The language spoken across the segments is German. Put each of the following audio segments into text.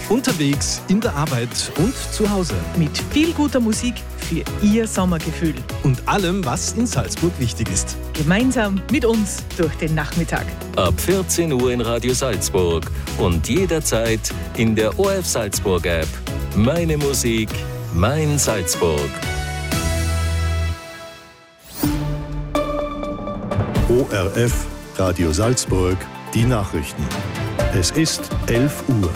Unterwegs, in der Arbeit und zu Hause. Mit viel guter Musik für Ihr Sommergefühl. Und allem, was in Salzburg wichtig ist. Gemeinsam mit uns durch den Nachmittag. Ab 14 Uhr in Radio Salzburg und jederzeit in der ORF Salzburg App. Meine Musik, mein Salzburg. ORF Radio Salzburg, die Nachrichten. Es ist 11 Uhr.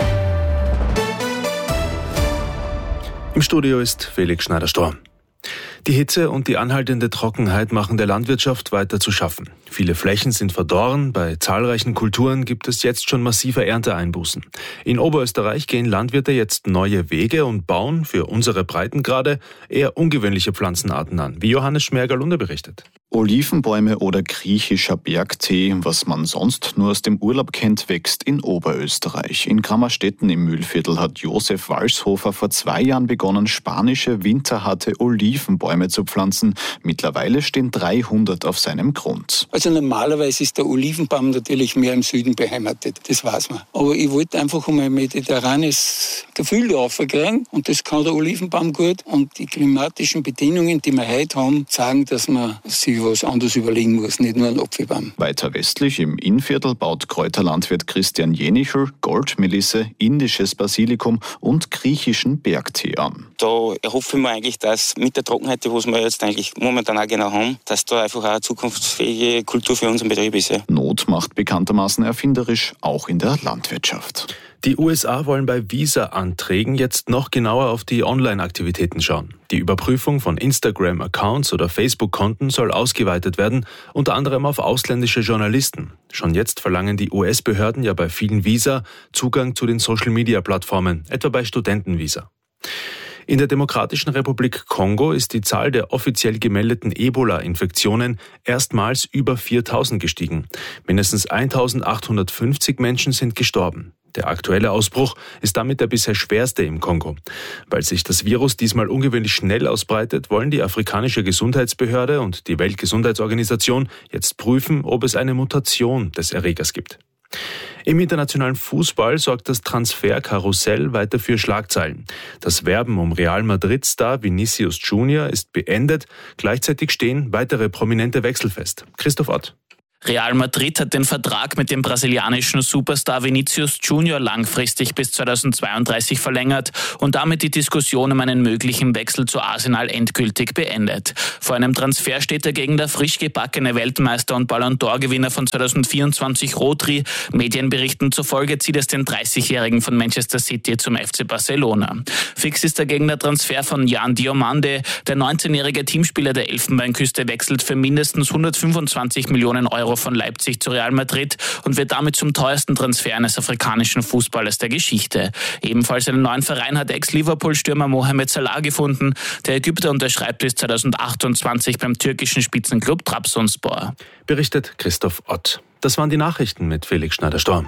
Im Studio ist Felix Schneider-Storr. Die Hitze und die anhaltende Trockenheit machen der Landwirtschaft weiter zu schaffen. Viele Flächen sind verdorren, bei zahlreichen Kulturen gibt es jetzt schon massive Ernteeinbußen. In Oberösterreich gehen Landwirte jetzt neue Wege und bauen für unsere Breitengrade eher ungewöhnliche Pflanzenarten an, wie Johannes Schmerger-Lunde berichtet. Olivenbäume oder griechischer Bergtee, was man sonst nur aus dem Urlaub kennt, wächst in Oberösterreich. In Grammerstetten im Mühlviertel hat Josef Walshofer vor 2 Jahren begonnen, spanische winterharte Olivenbäume zu pflanzen. Mittlerweile stehen 300 auf seinem Grund. Also normalerweise ist der Olivenbaum natürlich mehr im Süden beheimatet, das weiß man. Aber ich wollte einfach mal ein mediterranes Gefühl aufkriegen und das kann der Olivenbaum gut. Und die klimatischen Bedingungen, die wir heute haben, sagen, dass man sich was anderes überlegen muss, nicht nur ein Apfelbaum. Weiter westlich im Innviertel baut Kräuterlandwirt Christian Jenichel Goldmelisse, indisches Basilikum und griechischen Bergtee an. Da erhoffe ich mir eigentlich, dass mit der Trockenheit, die wir jetzt eigentlich momentan auch genau haben, dass da einfach auch eine zukunftsfähige Kultur für unseren Betrieb ist. Ja. Not macht bekanntermaßen erfinderisch, auch in der Landwirtschaft. Die USA wollen bei Visa-Anträgen jetzt noch genauer auf die Online-Aktivitäten schauen. Die Überprüfung von Instagram-Accounts oder Facebook-Konten soll ausgeweitet werden, unter anderem auf ausländische Journalisten. Schon jetzt verlangen die US-Behörden ja bei vielen Visa Zugang zu den Social-Media-Plattformen, etwa bei Studentenvisa. In der Demokratischen Republik Kongo ist die Zahl der offiziell gemeldeten Ebola-Infektionen erstmals über 4.000 gestiegen. Mindestens 1.850 Menschen sind gestorben. Der aktuelle Ausbruch ist damit der bisher schwerste im Kongo. Weil sich das Virus diesmal ungewöhnlich schnell ausbreitet, wollen die afrikanische Gesundheitsbehörde und die Weltgesundheitsorganisation jetzt prüfen, ob es eine Mutation des Erregers gibt. Im internationalen Fußball sorgt das Transferkarussell weiter für Schlagzeilen. Das Werben um Real Madrid-Star Vinicius Junior ist beendet. Gleichzeitig stehen weitere prominente Wechsel fest. Christoph Ott. Real Madrid hat den Vertrag mit dem brasilianischen Superstar Vinicius Junior langfristig bis 2032 verlängert und damit die Diskussion um einen möglichen Wechsel zu Arsenal endgültig beendet. Vor einem Transfer steht dagegen der frisch gebackene Weltmeister und Ballon d'Or-Gewinner von 2024 Rodri. Medienberichten zufolge zieht es den 30-Jährigen von Manchester City zum FC Barcelona. Fix ist dagegen der Transfer von Jan Diomande. Der 19-jährige Teamspieler der Elfenbeinküste wechselt für mindestens 125 Millionen Euro von Leipzig zu Real Madrid und wird damit zum teuersten Transfer eines afrikanischen Fußballers der Geschichte. Ebenfalls einen neuen Verein hat Ex-Liverpool-Stürmer Mohamed Salah gefunden. Der Ägypter unterschreibt bis 2028 beim türkischen Spitzenklub Trabzonspor. Berichtet Christoph Ott. Das waren die Nachrichten mit Felix Schneider-Storr.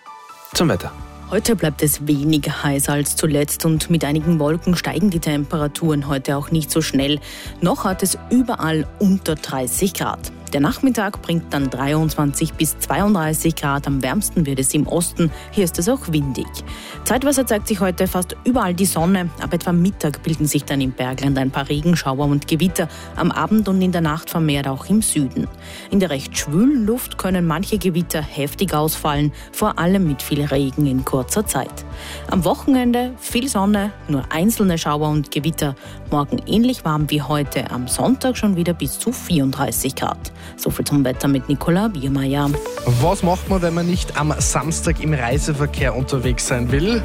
Zum Wetter. Heute bleibt es weniger heiß als zuletzt und mit einigen Wolken steigen die Temperaturen heute auch nicht so schnell. Noch hat es überall unter 30 Grad. Der Nachmittag bringt dann 23 bis 32 Grad. Am wärmsten wird es im Osten. Hier ist es auch windig. Zeitweise zeigt sich heute fast überall die Sonne. Ab etwa Mittag bilden sich dann im Bergland ein paar Regenschauer und Gewitter. Am Abend und in der Nacht vermehrt auch im Süden. In der recht schwülen Luft können manche Gewitter heftig ausfallen. Vor allem mit viel Regen in kurzer Zeit. Am Wochenende viel Sonne, nur einzelne Schauer und Gewitter. Morgen ähnlich warm wie heute. Am Sonntag schon wieder bis zu 34 Grad. So viel zum Wetter mit Nicola Biermeier. Was macht man, wenn man nicht am Samstag im Reiseverkehr unterwegs sein will?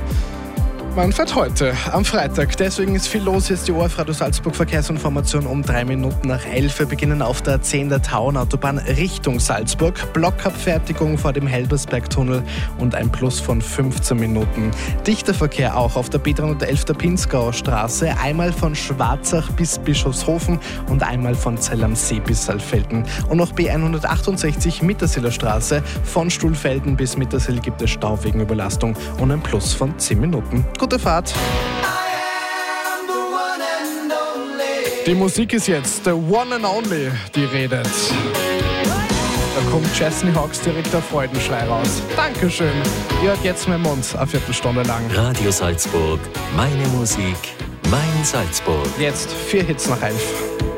Man fährt heute, am Freitag. Deswegen ist viel los. Hier ist die ORF Radio Salzburg Verkehrsinformation um 3 Minuten nach 11. Wir beginnen auf der 10 der Tauenautobahn Richtung Salzburg. Blockabfertigung vor dem Helbersbergtunnel und ein Plus von 15 Minuten. Dichter Verkehr auch auf der B311 der Pinzgauer Straße. Einmal von Schwarzach bis Bischofshofen und einmal von Zell am See bis Saalfelden. Und noch B168 Mittersiller Straße. Von Stuhlfelden bis Mittersill gibt es Stau wegen Überlastung und ein Plus von 10 Minuten. Gute Fahrt. Die Musik ist jetzt the one and only, die redet. Da kommt Chesney Hawks direkt der Freudenschrei raus. Dankeschön. Jörg, jetzt mein Mund, eine Viertelstunde lang. Radio Salzburg, meine Musik, mein Salzburg. Jetzt 4 Hits nach 11.